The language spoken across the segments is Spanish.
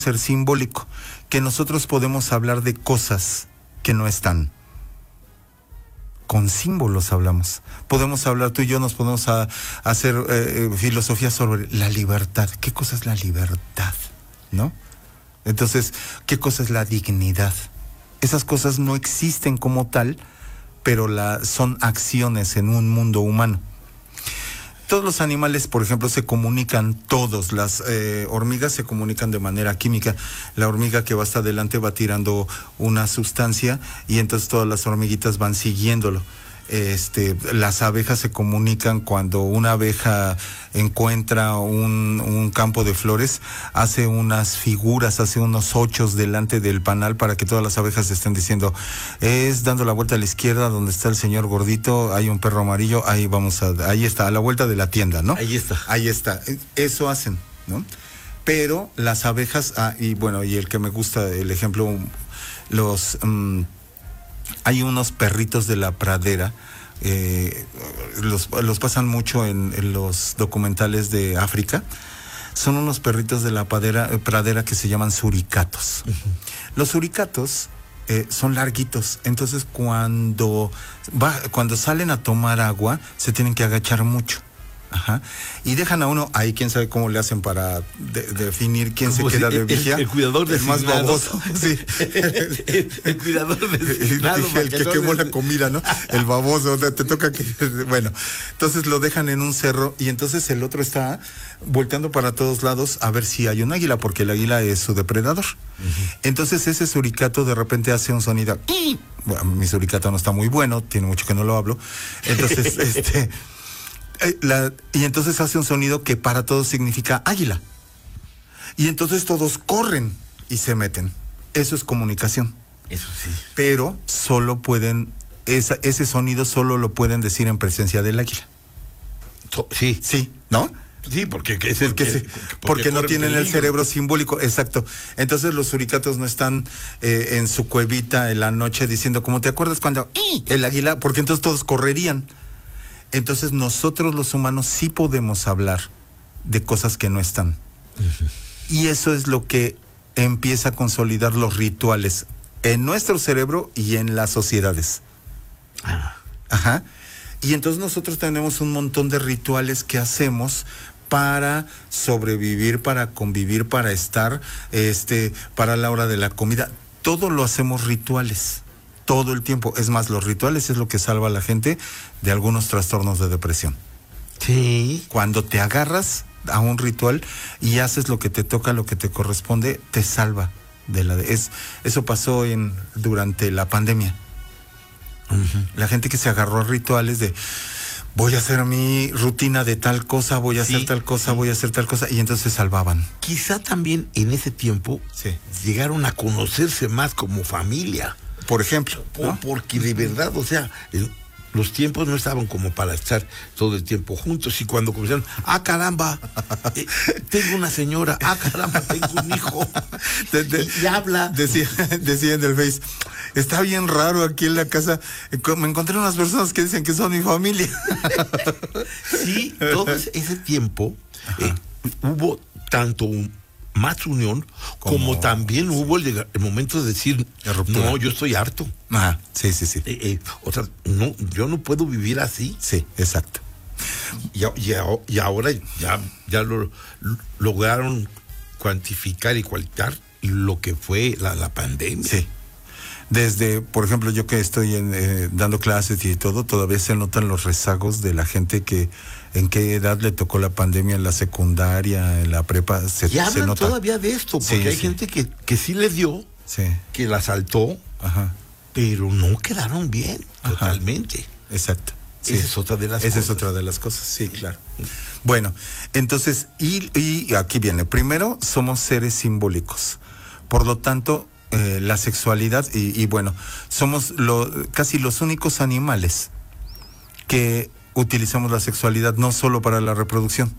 ser simbólico, que nosotros podemos hablar de cosas que no están. Con símbolos hablamos. Podemos hablar, tú y yo nos podemos hacer filosofía sobre la libertad. ¿Qué cosa es la libertad? ¿No? Entonces, ¿qué cosa es la dignidad? Esas cosas no existen como tal, pero son acciones en un mundo humano. Todos los animales, por ejemplo, se comunican todos. Las hormigas se comunican de manera química. La hormiga que va hasta adelante va tirando una sustancia y entonces todas las hormiguitas van siguiéndolo. Las abejas se comunican cuando una abeja encuentra un campo de flores, hace unas figuras, hace unos ochos delante del panal para que todas las abejas estén diciendo, es dando la vuelta a la izquierda donde está el señor gordito, hay un perro amarillo, ahí está, a la vuelta de la tienda, ¿no? Ahí está. Eso hacen, ¿no? Pero las abejas, y el que me gusta, el ejemplo, hay unos perritos de la pradera, los pasan mucho en los documentales de África. Son unos perritos de la pradera que se llaman suricatos. Uh-huh. Los suricatos son larguitos, entonces cuando salen a tomar agua se tienen que agachar mucho. Ajá. Y dejan a uno, ahí quién sabe cómo le hacen para definir quién se queda de vigía. El cuidador designado. El más baboso. Sí. el cuidador designado. El que quemó la comida, ¿no? El baboso, te toca que... Bueno, entonces lo dejan en un cerro y entonces el otro está volteando para todos lados a ver si hay un águila, porque el águila es su depredador. Uh-huh. Entonces ese suricato de repente hace un sonido. Bueno, mi suricato no está muy bueno, tiene mucho que no lo hablo. Entonces, y entonces hace un sonido que para todos significa águila. Y entonces todos corren y se meten. Eso es comunicación. Eso sí. Pero solo pueden, ese sonido solo lo pueden decir en presencia del águila. Sí. Sí, ¿no? Sí, porque es el porque no tienen el cerebro simbólico, exacto. Entonces los suricatos no están en su cuevita en la noche diciendo, como te acuerdas cuando el águila, porque entonces todos correrían. Entonces nosotros los humanos sí podemos hablar de cosas que no están. Uh-huh. Y eso es lo que empieza a consolidar los rituales en nuestro cerebro y en las sociedades. Ajá. Y entonces nosotros tenemos un montón de rituales que hacemos para sobrevivir, para convivir, para estar, para la hora de la comida. Todo lo hacemos rituales. Todo el tiempo. Es más, los rituales es lo que salva a la gente de algunos trastornos de depresión. Sí. Cuando te agarras a un ritual y haces lo que te toca, lo que te corresponde, te salva de eso pasó durante la pandemia. Uh-huh. La gente que se agarró a rituales de voy a hacer mi rutina de tal cosa, voy a hacer tal cosa, voy a hacer tal cosa, y entonces se salvaban. Quizá también en ese tiempo llegaron a conocerse más como familia. Por ejemplo, ¿no? Porque de verdad, o sea, los tiempos no estaban como para estar todo el tiempo juntos. Y cuando comenzaron, caramba, tengo una señora, caramba, tengo un hijo, y habla. Decía en el Face, está bien raro aquí en la casa, me encontré unas personas que dicen que son mi familia. Sí, todo ese tiempo hubo tanto más unión, como también hubo el momento de decir, no, yo estoy harto. Sí. O sea, no, yo no puedo vivir así. Sí, exacto. Y ahora ya lo lograron cuantificar y cualificar lo que fue la pandemia. Sí. Desde, por ejemplo, yo que estoy dando clases y todo, todavía se notan los rezagos de la gente que en qué edad le tocó la pandemia, en la secundaria, en la prepa. Y hablan todavía de esto, porque hay gente que sí le dio, que la saltó, pero no quedaron bien, totalmente. Exacto. Sí. Esa es otra de las cosas. Esa es otra de las cosas, sí, claro. Bueno, entonces, y aquí viene, primero, somos seres simbólicos. Por lo tanto, la sexualidad, y somos casi los únicos animales que utilizamos la sexualidad no solo para la reproducción.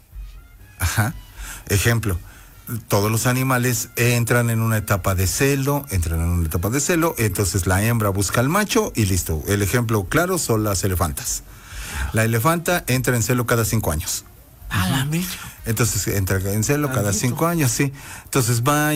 Ejemplo, todos los animales entran en una etapa de celo, entonces la hembra busca al macho y listo. El ejemplo claro son las elefantas. La elefanta entra en celo cada 5 años. A la misma. Entonces entra en celo cada 5 años, sí. Entonces va